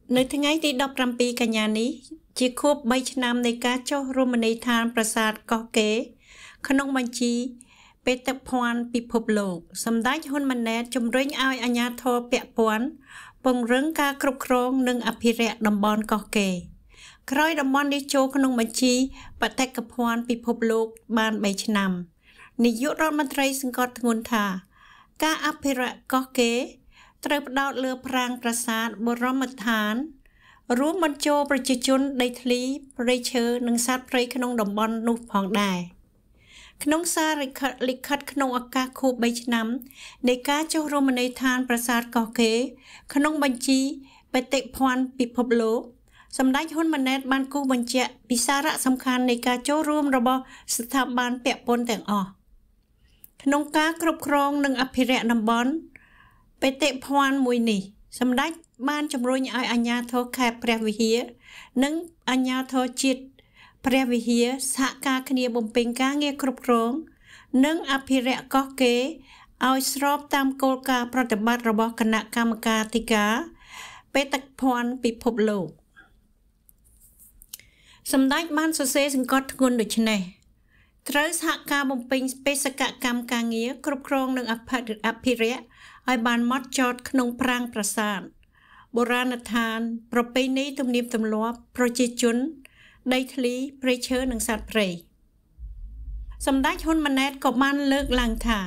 នៅថ្ងៃទី17កញ្ញានេះជាខួប3ឆ្នាំនៃការចុះរមណីយដ្ឋានប្រាសាទកោះកេរក្នុងបញ្ជីបេតិកភណ្ឌពិភពលោកសម្ដេចហ៊ុនម៉ាណែតជំរុញឲ្យអាជ្ញាធរពាក់ព័ន្ធពង្រឹងការគ្រប់គ្រងនិងអភិរក្សតំបន់កោះកេរក្រោយតំបន់នេះចូលក្នុងបញ្ជីបេតិកភណ្ឌពិភពលោកបាន3ឆ្នាំនាយករដ្ឋមន្ត្រីសង្កត់ធ្ងន់ថាការអភិរក្សកោះកេរត្រូវផ្ដោតលើប្រាង្គប្រាសាទបរមស្ថានរួមបញ្ចូលប្រជាជនដីធ្លីព្រៃឈើនិងសត្វព្រៃក្នុងតំបន់នោះផងដែរក្នុងសារលិខិតក្នុងឱកាសខួប3ឆ្នាំនៃការចុះរមណីយដ្ឋានប្រាសាទកោះកេរក្នុងបញ្ជីបេតិកភណ្ឌពិភពលោកសម្ដេចហ៊ុនម៉ាណែតបានគូសបញ្ជាក់ពីសារៈសំខាន់នៃការចូលរួមរបស់ស្ថាប័នពាក់ព័ន្ធទាំងអស់ក្នុងការគ្រប់គ្រងនិងអភិរក្សតំបន់បេតិកភណ្ឌមួយនេះសម្ដេចបានជំរុញឲ្យអាជ្ញាធរខេត្តព្រះវិហារនិងអាជ្ញាធរជាតិព្រះវិហារសហការគ្នាបំពេញការងារគ្រប់គ្រងនិងអភិរក្សកោះកេរឲ្យស្របតាមគោលការណ៍ប្រតិបត្តិរបស់គណៈកម្មការធិការបេតិកភណ្ឌពិភពលោកសម្ដេចបានសរសេរសង្កត់ធ្ងន់ដូចនេះត្រូវសហការបំពេញបេសកកម្មការងារគ្រប់គ្រងនិងអភិរក្សឲ្យបានម៉ត់ចត់ក្នុងប្រាង្គប្រាសាទបុរាណដ្ឋានប្រពៃណីទំនៀមទម្លាប់ប្រជាជនដីធ្លីព្រៃឈើនិងសត្វព្រៃសម្ដេចហ៊ុនម៉ាណែតក៏បានលើកឡើងថា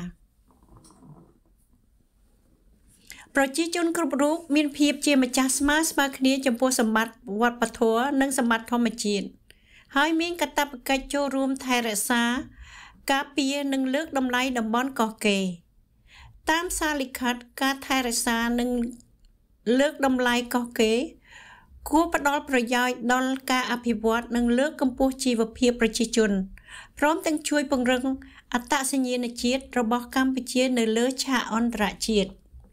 ប្រជាជនគ្រប់រូបមានភាពជាម្ចាស់ស្មើគ្នាចំពោះសម្បត្តិវប្បធម៌និងសម្បត្តិធម្មជាតិហើយមានកាតព្វកិច្ចចូលរួមថែរក្សាការពារនិងលើកតម្លៃតំបន់កោះកេរតាមសារលិខិតការថែរក្សានិងលើកតម្លៃកោះកេរគួរផ្ដល់ប្រយោជន៍ដល់ការអភិវឌ្ឍនិងលើកកម្ពស់ជីវភាពប្រជាជនព្រមទាំងជួយពង្រឹងអត្តសញ្ញាណជាតិរបស់កម្ពុជានៅលើឆាកអន្តរជាតិ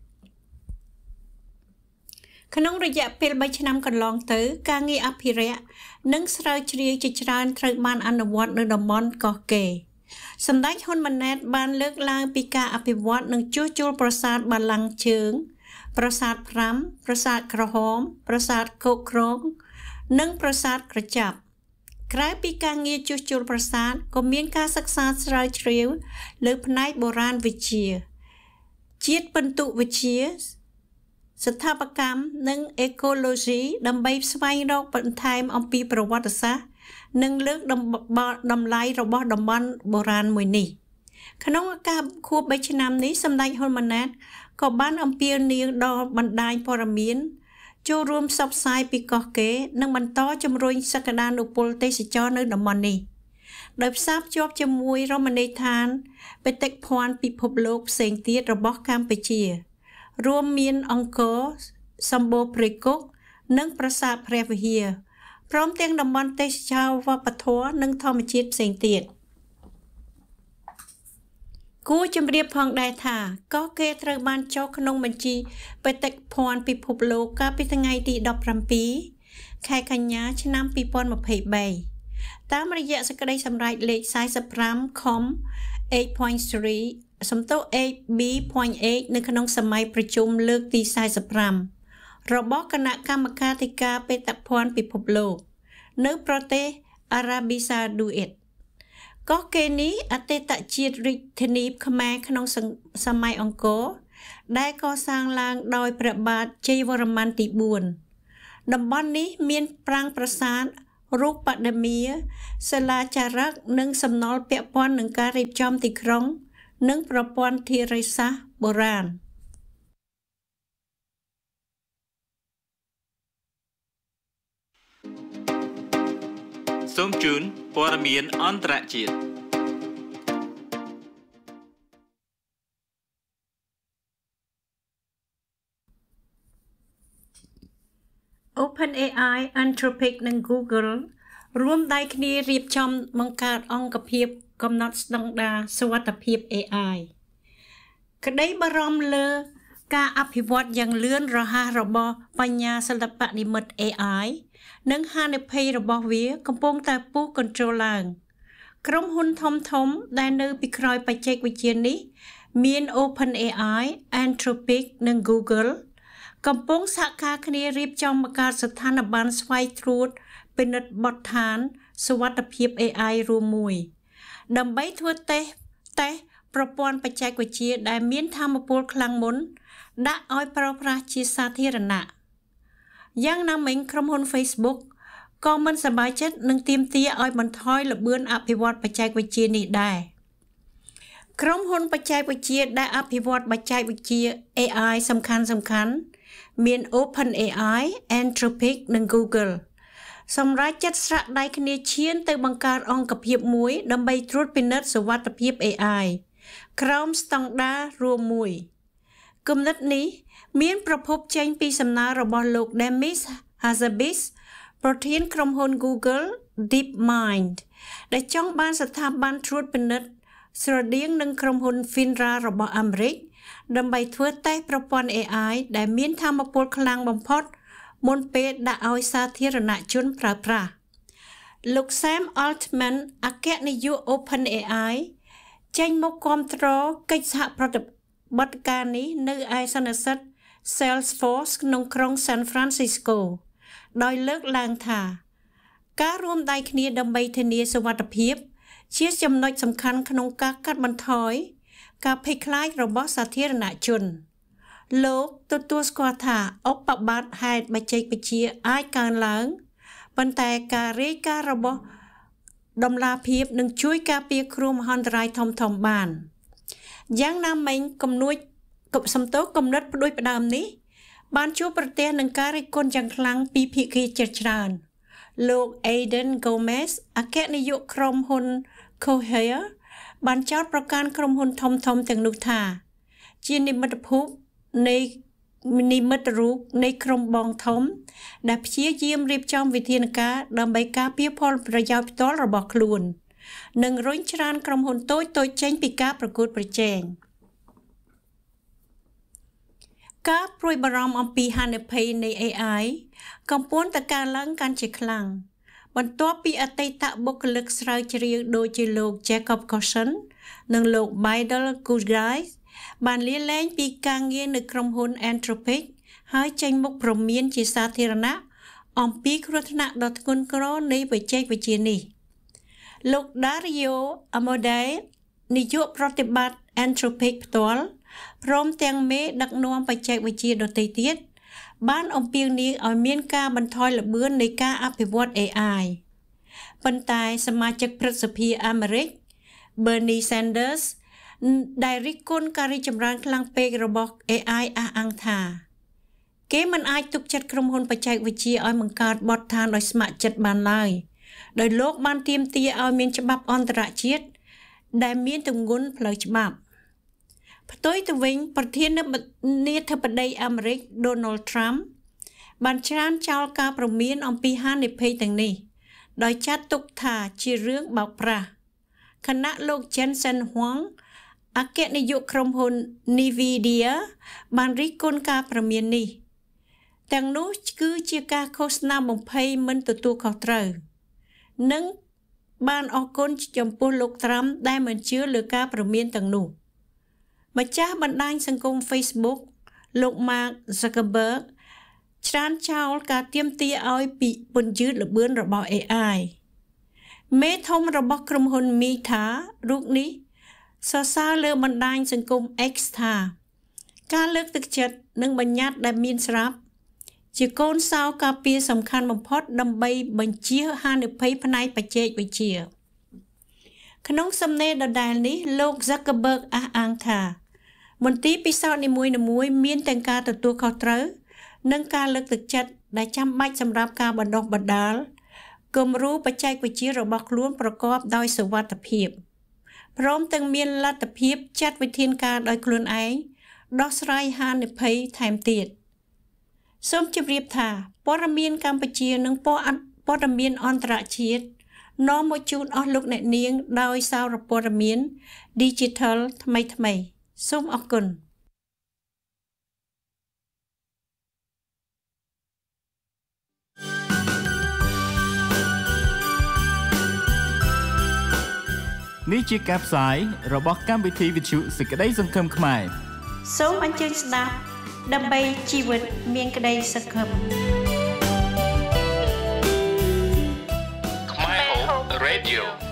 ក្នុងរយៈពេល3ឆ្នាំកន្លងទៅការងារអភិរក្សនិងស្រាវជ្រាវជាច្រើនត្រូវបានអនុវត្តនៅតំបន់កោះកេរសម្ដេចហ៊ុនម៉ាណែតបានលើកឡើងពីការអភិវឌ្ឍនិងជួសជុលប្រាសាទបាឡាំងជើងប្រាសាទ5ប្រាសាទក្រហមប្រាសាទគោកគ្រងនិងប្រាសាទក្រចាប់ក្រៅពីការងារជួសជុលប្រាសាទក៏មានការសិក្សាស្រាវជ្រាវលើផ្នែកបុរាណវិទ្យាជាតិពិន្ទុវិទ្យាស្ថាបកម្មនិងអេកូឡូស៊ីដើម្បីស្វែងរកបន្ថែមអំពីប្រវត្តិសាស្ត្រនិងលើកតម្លៃរបស់តំបន់បុរាណមួយនេះក្នុងឱកាសខួប3ឆ្នាំនេះសម្ដេចហ៊ុនម៉ាណែតក៏បានអំពាវនាវដល់បណ្ដាញព័ត៌មានចូលរួមផ្សព្វផ្សាយពីកោះកេរនិងបន្តជំរុញសក្តានុពលទេសចរនៅតំបន់នេះដោយផ្សារភ្ជាប់ជាមួយរមណីយដ្ឋានបេតិកភណ្ឌពិភពលោកផ្សេងទៀតរបស់កម្ពុជារួមមានអង្គរសម្បូរព្រៃគុកនិងប្រាសាទព្រះវិហារព្រមទាំងតំបន់ទេសចរវប្បធម៌និងធម្មជាតិផ្សេងទៀតគួរជម្រាបផងដែរថាកោះកេរត្រូវបានចុះក្នុងបញ្ជីបេតិកភណ្ឌពិភពលោកកាលពីថ្ងៃទី17ខែកញ្ញាឆ្នាំ2023តាមរយៈសេចក្តីសម្រេចលេខ45ខំ 8.3 សំទោស 8B.8 នៅក្នុងសម័យប្រជុំលើកទី45របស់គណៈកម្មការធិការបេតិកភណ្ឌពិភពលោកនៅប្រទេសអារ៉ាប៊ីសាឌូអេតកោះកេរនេះអតីតជាតិរាជធានីខ្មែរក្នុងសម័យអង្គរដែលកសាងឡើងដោយព្រះបាទជ័យវរ្ម័នទី4តំបន់នេះមានប្រាង្គប្រាសាទរូបបដិមាសិលាចារឹកនិងសំណល់ពាក់ព័ន្ធនឹងការរៀបចំទីក្រុងនិងប្រព័ន្ធធារាសាស្ត្របុរាណសូមជូនព័ត៌មានអន្តរជាតិ OpenAI Anthropic និង Google រួមដៃគ្នារៀបចំបង្កើតអង្គភាពកំណត់ស្តង់ដារសុវត្ថិភាព AI ក្តីបារម្ភលើការអភិវឌ្ឍយ៉ាងលឿនរហ័សរបស់បញ្ញាសិល្បៈនិម្មិត AI និងហានិភ័យរបស់វាកំពុងតែពុះកន្ជ្រោលឡើងក្រុមហ៊ុនធំៗដែលនៅពីក្រោយបច្ចេកវិទ្យានេះមាន OpenAI, Anthropic និង Google កំពុងសហការគ្នារៀបចំបង្កើតស្ថានប័នស្វ័យត្រួតពិនិត្យបទដ្ឋានសុវត្ថិភាព AI រួមមួយដើម្បីធ្វើតេស្តប្រព័ន្ធបច្ចេកវិទ្យាដែលមានថាមពលខ្លាំងមុនដាក់ឲ្យប្រើប្រាស់ជាសាធារណៈយ៉ាងណាមិញក្រុមហ៊ុន Facebook ក៏មិនសប្បាយចិត្តនឹងទាមទារឲ្យបន្ថយល្បឿនអភិវឌ្ឍបច្ចេកវិទ្យានេះដែរក្រុមហ៊ុនបច្ចេកវិទ្យាដែលអភិវឌ្ឍបច្ចេកវិទ្យា AI សំខាន់មាន OpenAI, Anthropic និង Google សម្រាប់ចាត់ស្រាក់ដៃគ្នាឈានទៅបង្កើតអង្គភាពមួយដើម្បីត្រួតពិនិត្យសុវត្ថិភាព AI ក្រោមស្តង់ដាររួមមួយគំនិតនេះមានប្រភពចេញពីសំណើរបស់លោក Demis Hassabis ប្រធានក្រុមហ៊ុន Google DeepMind ដែលចង់បានស្ថាប័នត្រួតពិនិត្យស្រដៀងនឹងក្រុមហ៊ុន FINRA របស់អាមេរិកដើម្បីធ្វើតេស្តប្រព័ន្ធ AI ដែលមានថាមពលខ្លាំងបំផុតមុនពេលដាក់ឲ្យសាធារណជនប្រើប្រាស់លោក Sam Altman អគ្គនាយក OpenAI ចេញមកគាំទ្រកិច្ចសហប្រតិបត្តិការនេះនៅឯសន្និសីទ Salesforce ក្នុងក្រុង San Francisco ដោយលើកឡើងថាការរួមដៃគ្នាដើម្បីធានាសុវត្ថិភាពជាចំណុចសំខាន់ក្នុងការកាត់បន្ថយការភ័យខ្លាចរបស់សាធារណជនលោកទទួលស្គាល់ថាឧបបត្តិហេតុបច្ចេកវិទ្យាអាចកើនឡើងប៉ុន្តែការរាយការណ៍របស់ដំណាភាពនឹងជួយការពារគ្រោះមហន្តរាយធំបានយ៉ាងណាមិញគំនិតផ្ដួចផ្ដើមនេះបានជួបប្រទះនឹងការរិះគន់យ៉ាងខ្លាំងពីភាគីជាច្រើនលោក Aidan Gomez អគ្គនាយកក្រុមហ៊ុន Cohere បានចោទប្រកាន់ក្រុមហ៊ុនធំទាំងនោះថាជានិមិត្តរូបនៃក្រុមបងធំដែលព្យាយាមរៀបចំវិធានការដើម្បីការពារផលប្រយោជន៍ផ្ទាល់របស់ខ្លួននិងរុញច្រានក្រុមហ៊ុនតូចចេញពីការប្រកួតប្រជែងការព្រួយបារម្ភអំពីហានិភ័យនៃ AI កំពុងតែកើនឡើងកាន់ជាខ្លាំងបន្ទាប់ពីអតីតបុគ្គលិកស្រាវជ្រាវដូចជាលោក Jacob Coulson និងលោក Bidel Gulgai បានលាលែងពីការងារនៅក្រុមហ៊ុន Anthropic ហើយចេញមុខព្រមានជាសាធារណៈអំពីគ្រោះថ្នាក់ដ៏ធ្ងន់ធ្ងរនៃបច្ចេកវិទ្យានេះលោក Dario Amodei នាយកប្រតិបត្តិ Anthropic ផ្ទាល់ព្រមទាំងមេដឹកនាំបច្ចេកវិទ្យាដទៃទៀតបានអំពាវនាវឲ្យមានការបន្ថយល្បឿននៃការអភិវឌ្ឍ AI ប៉ុន្តែសមាជិកព្រឹទ្ធសភាអាមេរិក Bernie Sanders ដែលរិះគន់ការរីកចម្រើនខ្លាំងពេករបស់ AI អះអាងថាគេមិនអាចទុកចិត្តក្រុមហ៊ុនបច្ចេកវិទ្យាឲ្យបង្កើតបទដ្ឋានដោយស្ម័គ្រចិត្តបានឡើយដោយលោកបានទាមទារឲ្យមានច្បាប់អន្តរជាតិដែលមានទម្ងន់ផ្លូវច្បាប់ផ្ទុយទៅវិញប្រធានាធិបតីអាមេរិក Donald Trump បានច្រានចោលការព្រមានអំពីហានិភ័យទាំងនេះដោយចាត់ទុកថាជារឿងបោកប្រាស់ខណៈលោក Jensen Huang អគ្គនាយកក្រុមហ៊ុន NVIDIA បានរិះគន់ការព្រមាននេះទាំងនោះគឺជាការឃោសនាបំភ័យមិនទទួលខុសត្រូវនិងបានអរគុណចំពោះលោកត្រាំដែលមិនជឿលើការព្រមានទាំងនោះម្ចាស់បណ្ដាញសង្គម Facebook លោក Mark Zuckerberg ច្រានចោលការទាមទារឲ្យពីពន្យឺតល្បឿនរបស់ AI មេធំរបស់ក្រុមហ៊ុន Meta រូបនេះសរសើរលើបណ្ដាញសង្គម X ថាការលើកទឹកចិត្តនិងបញ្ញត្តិដែលមានស្រាប់ជាកូនសោរការពារសំខាន់បំផុតដើម្បីបញ្ជៀសហានិភ័យផ្នែកបច្ចេកវិទ្យាក្នុងសំណេរដដែលនេះលោក Zuckerberg អះអាងថាមន្ទីរពិសោធន៍នីមួយៗមានទាំងការទទួលខុសត្រូវនិងការលើកទឹកចិត្តដែលចាំបាច់សម្រាប់ការបណ្ដុះបណ្ដាលគំរូបច្ចេកវិទ្យារបស់ខ្លួនប្រកបដោយសុវត្ថិភាពព្រមទាំងមានលទ្ធភាពចាត់វិធានការដោយខ្លួនឯងដោះស្រាយហានិភ័យថែមទៀតសូមជម្រាបថាព័ត៌មានកម្ពុជានិងព័ត៌មានអន្តរជាតិនាំមកជូនអស់លោកអ្នកនាងដោយសារព័ត៌មាន Digital ថ្មីសូមអរគុណនេះជាការផ្សាយរបស់កម្មវិធីវិទ្យុសេចក្តីសង្ឃឹមខ្មែរសូមអញ្ជើញស្ដាប់ដើម្បីជីវិតមានក្តីសង្ឃឹមខ្មែរហូប Radio